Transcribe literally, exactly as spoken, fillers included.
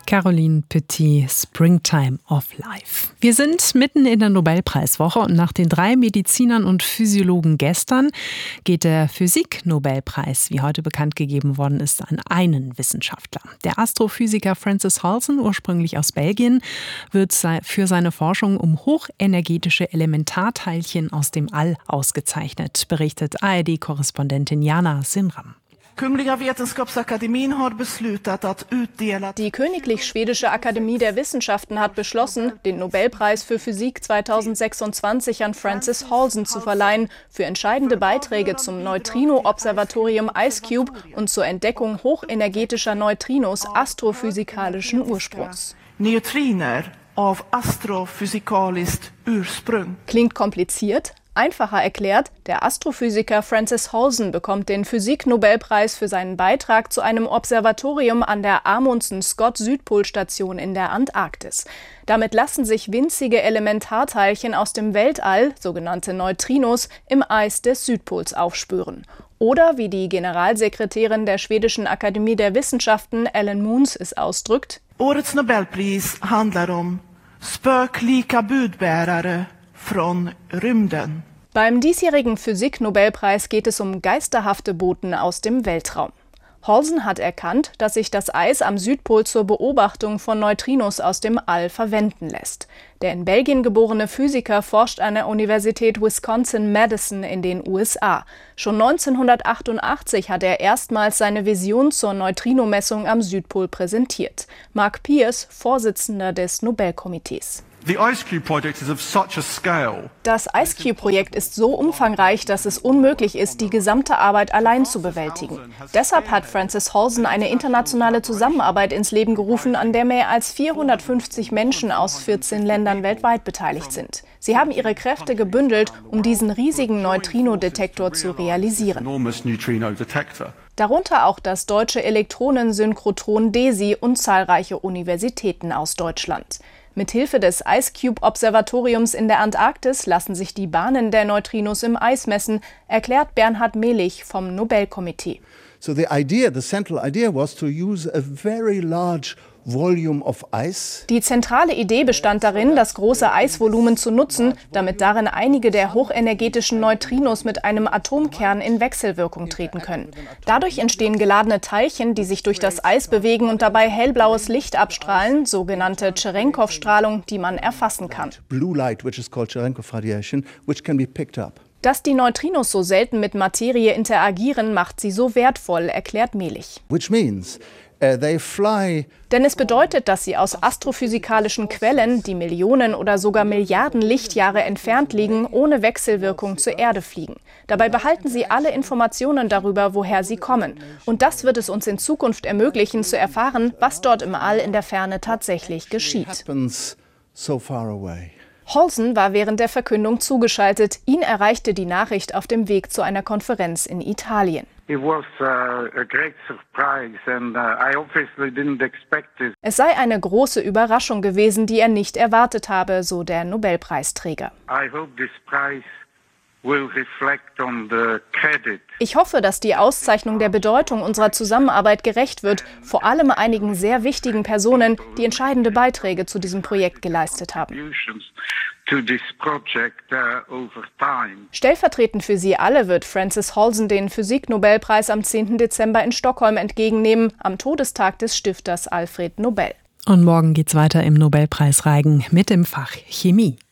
Caroline Petit, Springtime of Life. Wir sind mitten in der Nobelpreiswoche und nach den drei Medizinern und Physiologen gestern geht der Physik-Nobelpreis, wie heute bekannt gegeben worden ist, an einen Wissenschaftler. Der Astrophysiker Francis Halsen, ursprünglich aus Belgien, wird für seine Forschung um hochenergetische Elementarteilchen aus dem All ausgezeichnet, berichtet A R D-Korrespondentin Jana Sinram. Die Königlich Schwedische Akademie der Wissenschaften hat beschlossen, den Nobelpreis für Physik zweitausendsechsundzwanzig an Francis Halsen zu verleihen für entscheidende Beiträge zum Neutrino-Observatorium IceCube und zur Entdeckung hochenergetischer Neutrinos astrophysikalischen Ursprungs. Neutriner av astrophysikaliskt ursprung. Klingt kompliziert? Einfacher erklärt, der Astrophysiker Francis Halsen bekommt den Physik-Nobelpreis für seinen Beitrag zu einem Observatorium an der Amundsen-Scott-Südpolstation in der Antarktis. Damit lassen sich winzige Elementarteilchen aus dem Weltall, sogenannte Neutrinos, im Eis des Südpols aufspüren. Oder, wie die Generalsekretärin der Schwedischen Akademie der Wissenschaften, Ellen Moons, es ausdrückt: Årets Nobelpris handlar om spöklika budbärare von rymden. Beim diesjährigen Physik-Nobelpreis geht es um geisterhafte Boten aus dem Weltraum. Halsen hat erkannt, dass sich das Eis am Südpol zur Beobachtung von Neutrinos aus dem All verwenden lässt. Der in Belgien geborene Physiker forscht an der Universität Wisconsin-Madison in den U S A. Schon neunzehnhundertachtundachtzig hat er erstmals seine Vision zur Neutrinomessung am Südpol präsentiert. Mark Pierce, Vorsitzender des Nobelkomitees. Das IceCube-Projekt ist so umfangreich, dass es unmöglich ist, die gesamte Arbeit allein zu bewältigen. Deshalb hat Francis Halsen eine internationale Zusammenarbeit ins Leben gerufen, an der mehr als vierhundertfünfzig Menschen aus vierzehn Ländern weltweit beteiligt sind. Sie haben ihre Kräfte gebündelt, um diesen riesigen Neutrino-Detektor zu realisieren. Darunter auch das deutsche Elektronensynchrotron DESI und zahlreiche Universitäten aus Deutschland. Mithilfe des IceCube-Observatoriums in der Antarktis lassen sich die Bahnen der Neutrinos im Eis messen, erklärt Bernhard Mehlich vom Nobelkomitee. So the idea, the central idea was to use a very large volume of ice. Die zentrale Idee bestand darin, das große Eisvolumen zu nutzen, damit darin einige der hochenergetischen Neutrinos mit einem Atomkern in Wechselwirkung treten können. Dadurch entstehen geladene Teilchen, die sich durch das Eis bewegen und dabei hellblaues Licht abstrahlen, sogenannte Cherenkov-Strahlung, die man erfassen kann. Blue light, which is called Cherenkov radiation, which can be picked up. Dass die Neutrinos so selten mit Materie interagieren, macht sie so wertvoll, erklärt Mehlich. Which means uh, they fly. Denn es bedeutet, dass sie aus astrophysikalischen Quellen, die Millionen oder sogar Milliarden Lichtjahre entfernt liegen, ohne Wechselwirkung zur Erde fliegen. Dabei behalten sie alle Informationen darüber, woher sie kommen. Und das wird es uns in Zukunft ermöglichen, zu erfahren, was dort im All in der Ferne tatsächlich geschieht. So far away. Halsen war während der Verkündung zugeschaltet. Ihn erreichte die Nachricht auf dem Weg zu einer Konferenz in Italien. Es sei eine große Überraschung gewesen, die er nicht erwartet habe, so der Nobelpreisträger. Ich hoffe, dass die Auszeichnung der Bedeutung unserer Zusammenarbeit gerecht wird, vor allem einigen sehr wichtigen Personen, die entscheidende Beiträge zu diesem Projekt geleistet haben. Stellvertretend für sie alle wird Francis Halsen den Physik-Nobelpreis am zehnten Dezember in Stockholm entgegennehmen, am Todestag des Stifters Alfred Nobel. Und morgen geht's weiter im Nobelpreisreigen mit dem Fach Chemie.